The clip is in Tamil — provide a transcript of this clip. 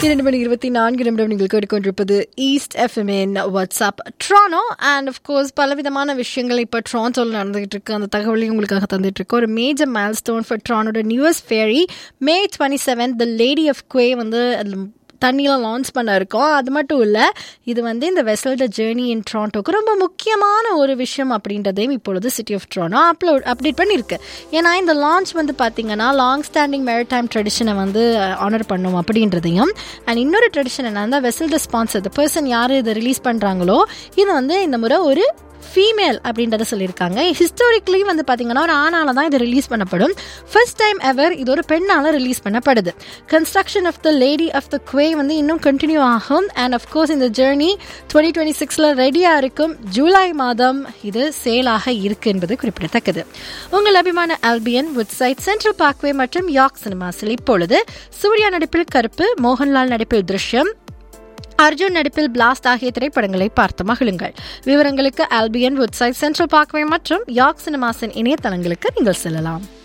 2:24 நீங்கள் கேட்டுக்கொண்டிருப்பது ஈஸ்ட் எஃப்எம்இன் வாட்ஸ்அப் ட்ரானோ. அண்ட் அஃப்கோர்ஸ் பலவிதமான விஷயங்கள் இப்போ ட்ரான்டோவில் நடந்துகிட்டு இருக்கு. அந்த தகவலையும் உங்களுக்காக தந்துட்டு இருக்கு. ஒரு major mile stone for ட்ரானோட நியூயர்ஸ் fairy May 27 the lady of குவே வந்து தண்ணியில் லான்ச் பண்ண இருக்கோம். அது மட்டும் இல்லை, இது வந்து இந்த வெசல் த ஜேர்னி இன் ட்ரான்டோக்கு ரொம்ப முக்கியமான ஒரு விஷயம் அப்படின்றதையும் இப்பொழுது சிட்டி ஆஃப் ட்ரானோ அப்டேட் பண்ணியிருக்கு. ஏன்னா இந்த லான்ச் வந்து பார்த்தீங்கன்னா லாங் ஸ்டாண்டிங் மேரிடைம் ட்ரெடிஷனை வந்து ஆனர் பண்ணும் அப்படின்றதையும், அண்ட் இன்னொரு ட்ரெடிஷன் என்னன்னா vessel the sponsor, the person யார் இதை ரிலீஸ் பண்ணுறாங்களோ இது வந்து இந்த முறை ஒரு ஃபீமேல் அப்படின்றத சொல்லியிருக்காங்க. ஹிஸ்டாரிக்கலி வந்து பார்த்தீங்கன்னா ஒரு ஆணால தான் இது ரிலீஸ் பண்ணப்படும். ஃபர்ஸ்ட் டைம் எவர் இது ஒரு பெண்ணால் ரிலீஸ் பண்ணப்படுது. Construction of the lady of the குவே வந்து இன்னும் கண்டினியூ ஆகும். அண்ட் அஃப்கோர்ஸ் இந்த ஜேர்னி 2026 ரெடியாக இருக்கும். ஜூலை மாதம் இது சேலாக இருக்கு என்பது குறிப்பிடத்தக்கது. உங்கள் அபிமான ஆல்பியன், வுட்சைட், சென்ட்ரல் பார்க்வே மற்றும் யார்க் சினிமாஸில் இப்பொழுது சூர்யா நடிப்பில் கருப்பு, மோகன்லால் நடிப்பில் திருஷ்யம், அர்ஜுன் நடிப்பில் பிளாஸ்ட் ஆகிய திரைப்படங்களை பார்த்து மகிழுங்கள். விவரங்களுக்கு ஆல்பியன், வுட்சைட், சென்ட்ரல் பார்க்வே மற்றும் யார்க் சினிமாஸின் இணையதளங்களுக்கு நீங்கள் செல்லலாம்.